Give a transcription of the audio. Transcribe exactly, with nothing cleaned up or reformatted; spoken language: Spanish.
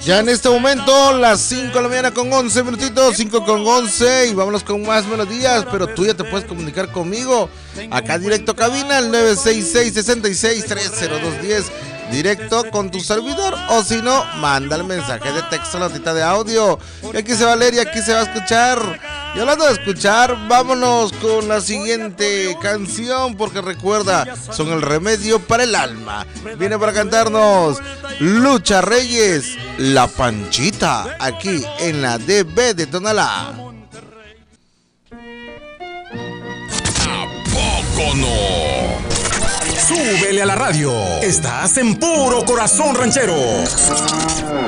Ya en este momento, las cinco de la mañana con once minutitos, cinco con once, y vámonos con más melodías, pero tú ya te puedes comunicar conmigo, acá directo cabina, al nueve seis seis, seis seis, tres cero dos uno cero, directo con tu servidor, o si no, manda el mensaje de texto, notita de audio, y aquí se va a leer y aquí se va a escuchar. Y hablando de escuchar, vámonos con la siguiente canción, porque recuerda, son el remedio para el alma. Viene para cantarnos Lucha Reyes, La Panchita, aquí en la D B de Tonalá. ¿A poco no? Súbele a la radio. Estás en Puro Corazón Ranchero.